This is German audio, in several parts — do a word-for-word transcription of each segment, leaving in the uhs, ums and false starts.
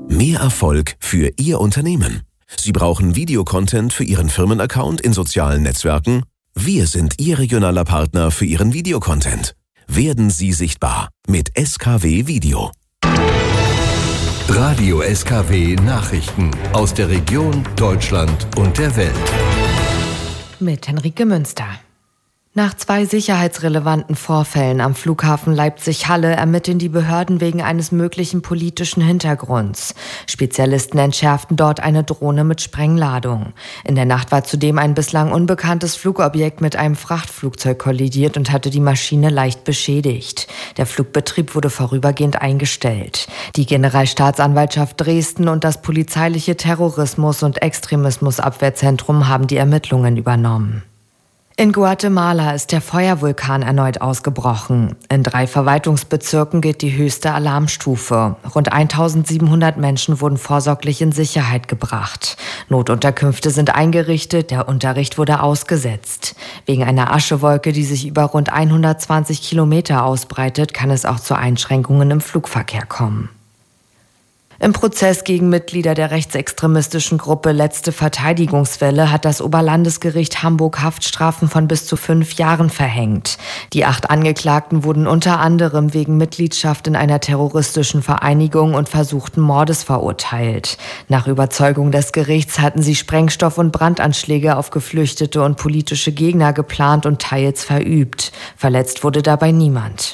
Mehr Erfolg für Ihr Unternehmen. Sie brauchen Videocontent für Ihren Firmenaccount in sozialen Netzwerken? Wir sind Ihr regionaler Partner für Ihren Videocontent. Werden Sie sichtbar mit S K W Video. Radio S K W Nachrichten aus der Region, Deutschland und der Welt. Mit Henrike Münster. Nach zwei sicherheitsrelevanten Vorfällen am Flughafen Leipzig-Halle ermitteln die Behörden wegen eines möglichen politischen Hintergrunds. Spezialisten entschärften dort eine Drohne mit Sprengladung. In der Nacht war zudem ein bislang unbekanntes Flugobjekt mit einem Frachtflugzeug kollidiert und hatte die Maschine leicht beschädigt. Der Flugbetrieb wurde vorübergehend eingestellt. Die Generalstaatsanwaltschaft Dresden und das polizeiliche Terrorismus- und Extremismusabwehrzentrum haben die Ermittlungen übernommen. In Guatemala ist der Feuervulkan erneut ausgebrochen. In drei Verwaltungsbezirken gilt die höchste Alarmstufe. Rund eintausendsiebenhundert Menschen wurden vorsorglich in Sicherheit gebracht. Notunterkünfte sind eingerichtet, der Unterricht wurde ausgesetzt. Wegen einer Aschewolke, die sich über rund hundertzwanzig Kilometer ausbreitet, kann es auch zu Einschränkungen im Flugverkehr kommen. Im Prozess gegen Mitglieder der rechtsextremistischen Gruppe Letzte Verteidigungswelle hat das Oberlandesgericht Hamburg Haftstrafen von bis zu fünf Jahren verhängt. Die acht Angeklagten wurden unter anderem wegen Mitgliedschaft in einer terroristischen Vereinigung und versuchten Mordes verurteilt. Nach Überzeugung des Gerichts hatten sie Sprengstoff- und Brandanschläge auf Geflüchtete und politische Gegner geplant und teils verübt. Verletzt wurde dabei niemand.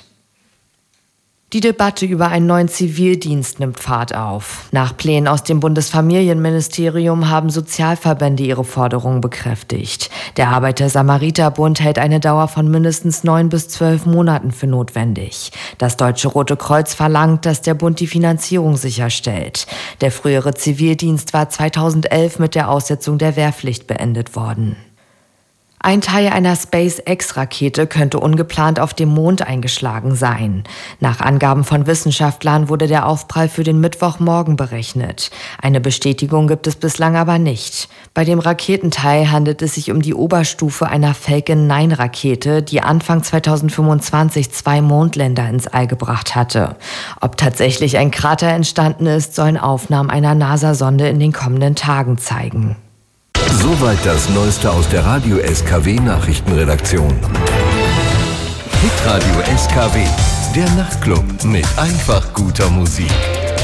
Die Debatte über einen neuen Zivildienst nimmt Fahrt auf. Nach Plänen aus dem Bundesfamilienministerium haben Sozialverbände ihre Forderungen bekräftigt. Der Arbeiter-Samariter-Bund hält eine Dauer von mindestens neun bis zwölf Monaten für notwendig. Das Deutsche Rote Kreuz verlangt, dass der Bund die Finanzierung sicherstellt. Der frühere Zivildienst war zweitausendelf mit der Aussetzung der Wehrpflicht beendet worden. Ein Teil einer SpaceX-Rakete könnte ungeplant auf dem Mond eingeschlagen sein. Nach Angaben von Wissenschaftlern wurde der Aufprall für den Mittwochmorgen berechnet. Eine Bestätigung gibt es bislang aber nicht. Bei dem Raketenteil handelt es sich um die Oberstufe einer Falcon neun Rakete, die Anfang zweitausendfünfundzwanzig zwei Mondländer ins All gebracht hatte. Ob tatsächlich ein Krater entstanden ist, sollen Aufnahmen einer NASA-Sonde in den kommenden Tagen zeigen. Soweit das Neueste aus der Radio S K W Nachrichtenredaktion. Hitradio S K W, der Nachtclub mit einfach guter Musik.